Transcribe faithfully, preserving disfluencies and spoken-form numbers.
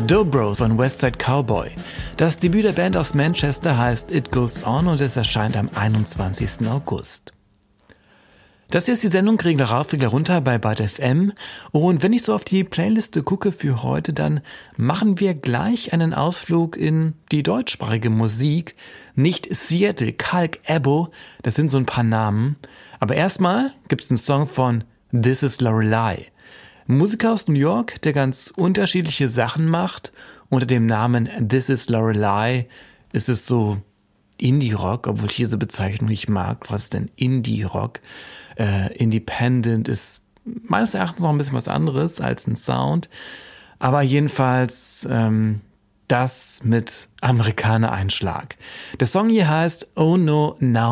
Dobro von Westside Cowboy. Das Debüt der Band aus Manchester heißt It Goes On und es erscheint am einundzwanzigsten August. Das hier ist die Sendung Regler rauf, Regler runter bei Byte F M. Und wenn ich so auf die Playliste gucke für heute, dann machen wir gleich einen Ausflug in die deutschsprachige Musik. Nicht Seattle, Kalk, Ebo, das sind so ein paar Namen. Aber erstmal gibt's einen Song von This is Lorelei. Ein Musiker aus New York, der ganz unterschiedliche Sachen macht. Unter dem Namen This is Lorelei ist es so Indie-Rock, obwohl ich diese Bezeichnung nicht mag. Was ist denn Indie-Rock? Äh, Independent ist meines Erachtens noch ein bisschen was anderes als ein Sound. Aber jedenfalls ähm, das mit Amerikaner-Einschlag. Der Song hier heißt Oh No Now